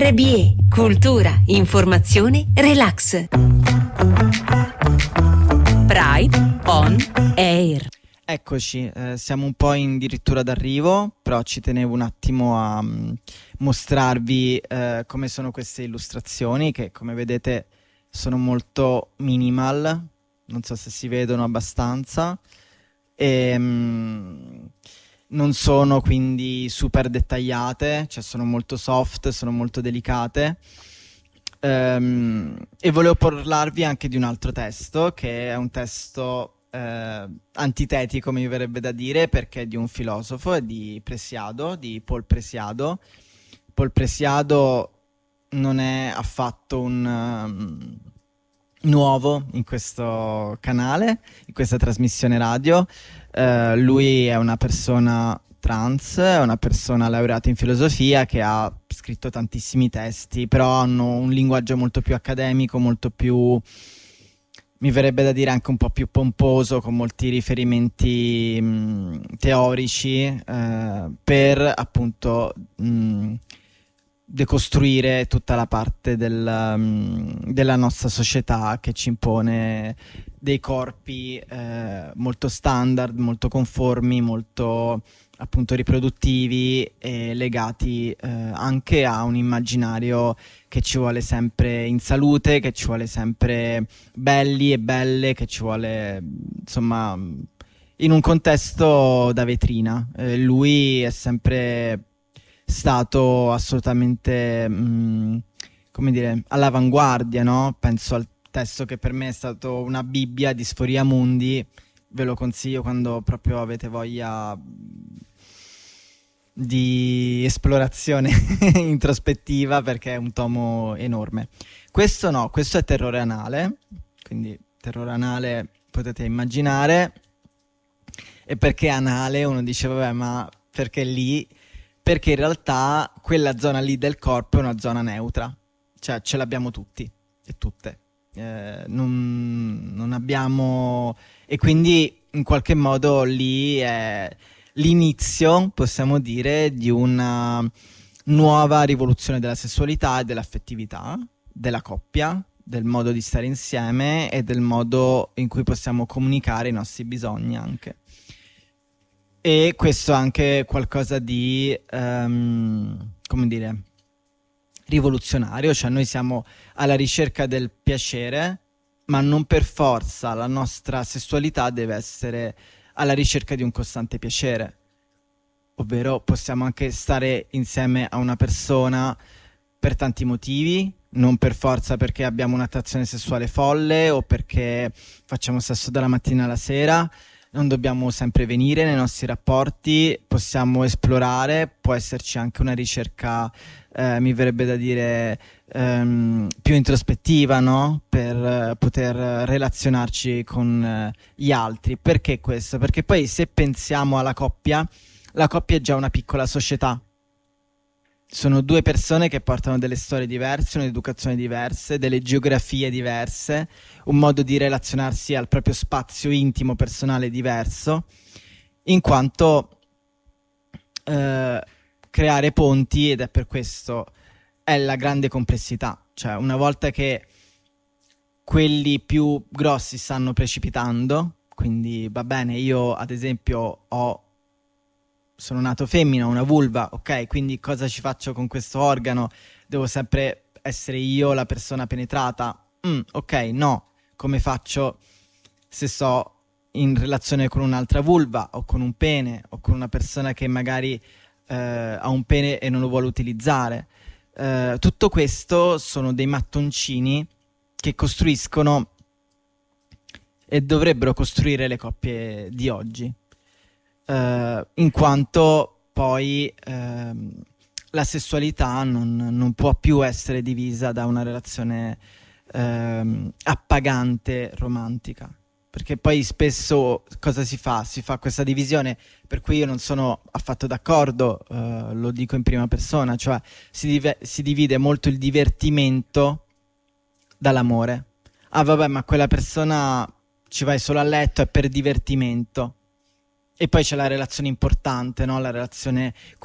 RBE, cultura, informazione, relax. Pride on Air. Eccoci, siamo un po' in dirittura d'arrivo, però ci tenevo un attimo a mostrarvi come sono queste illustrazioni, che come vedete sono molto minimal, non so se si vedono abbastanza, e non sono quindi super dettagliate, cioè sono molto soft, sono molto delicate. E volevo parlarvi anche di un altro testo, che è un testo antitetico, mi verrebbe da dire, perché è di un filosofo, è di Preciado, di Paul Preciado. Paul Preciado non è affatto un nuovo in questo canale, in questa trasmissione radio. Lui è una persona trans, è una persona laureata in filosofia che ha scritto tantissimi testi, però hanno un linguaggio molto più accademico, molto più, mi verrebbe da dire anche un po' più pomposo, con molti riferimenti teorici, per appunto decostruire tutta la parte della nostra società che ci impone dei corpi molto standard, molto conformi, molto appunto riproduttivi e legati anche a un immaginario che ci vuole sempre in salute, che ci vuole sempre belli e belle, che ci vuole insomma in un contesto da vetrina. Lui è sempre stato assolutamente come dire, all'avanguardia, no? Penso al testo che per me è stato una bibbia di Sforia Mundi, ve lo consiglio quando proprio avete voglia di esplorazione introspettiva, perché è un tomo enorme. Questo no, questo è Terrore Anale, quindi Terrore Anale potete immaginare. E perché anale? Uno dice vabbè, ma perché lì? Perché in realtà quella zona lì del corpo è una zona neutra, cioè ce l'abbiamo tutti e tutte, non abbiamo, e quindi in qualche modo lì è l'inizio, possiamo dire, di una nuova rivoluzione della sessualità e dell'affettività, della coppia, del modo di stare insieme e del modo in cui possiamo comunicare i nostri bisogni anche. E questo è anche qualcosa di, come dire, rivoluzionario, cioè noi siamo alla ricerca del piacere, ma non per forza la nostra sessualità deve essere alla ricerca di un costante piacere, ovvero possiamo anche stare insieme a una persona per tanti motivi, non per forza perché abbiamo un'attrazione sessuale folle o perché facciamo sesso dalla mattina alla sera. Non dobbiamo sempre venire nei nostri rapporti, possiamo esplorare, può esserci anche una ricerca, mi verrebbe da dire, più introspettiva, no? Per poter relazionarci con gli altri. Perché questo? Perché poi se pensiamo alla coppia, la coppia è già una piccola società. Sono due persone che portano delle storie diverse, un'educazione diverse, delle geografie diverse, un modo di relazionarsi al proprio spazio intimo, personale diverso, in quanto creare ponti, ed è per questo è la grande complessità. Cioè una volta che quelli più grossi stanno precipitando, quindi va bene, io ad esempio sono nato femmina, ho una vulva, ok, quindi cosa ci faccio con questo organo? Devo sempre essere io la persona penetrata? Ok, no. Come faccio se sto in relazione con un'altra vulva o con un pene o con una persona che magari ha un pene e non lo vuole utilizzare? Tutto questo sono dei mattoncini che costruiscono e dovrebbero costruire le coppie di oggi. In quanto poi la sessualità non può più essere divisa da una relazione appagante romantica, perché poi spesso cosa si fa? Si fa questa divisione, per cui io non sono affatto d'accordo, lo dico in prima persona, cioè si divide molto il divertimento dall'amore. Ah vabbè, ma quella persona ci vai solo a letto, è per divertimento. E poi c'è la relazione importante, no? La relazione